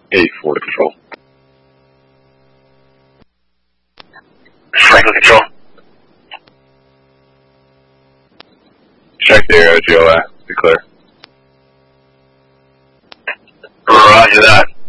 8-4 to control. Franklin control. Check the GOS. Be clear. Roger that.